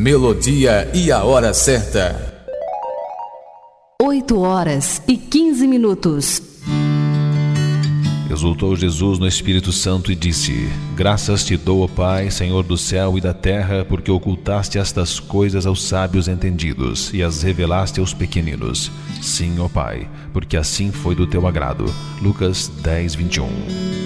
melodia e a hora certa. 8h15. Exultou Jesus no Espírito Santo e disse: Graças te dou, ó Pai, Senhor do céu e da terra, porque ocultaste estas coisas aos sábios entendidos e as revelaste aos pequeninos. Sim, ó Pai, porque assim foi do teu agrado. Lucas 10:21.